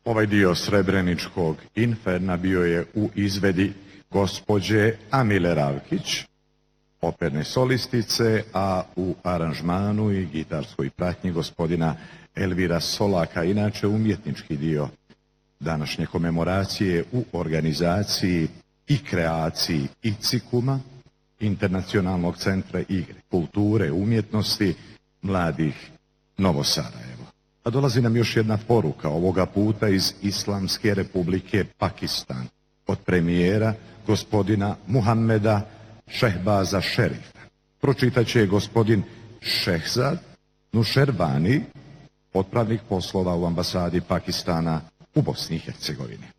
Ovaj dio Srebreničkog inferna bio je u izvedi gospođe Amile Ravkić, operne solistice, a u aranžmanu i gitarskoj pratnji gospodina Elvira Solaka, inače umjetnički dio današnje komemoracije u organizaciji i kreaciji ICIKUM-a, Internacionalnog centra igre, kulture, umjetnosti, mladih Novo Sarajevo. A dolazi nam još jedna poruka, ovoga puta iz Islamske republike Pakistan, od premijera gospodina Muhammeda Šehbaza Šerifa. Pročitat će gospodin Šehzad Nušerbani, otpravnik poslova u ambasadi Pakistana u Bosni i Hercegovini.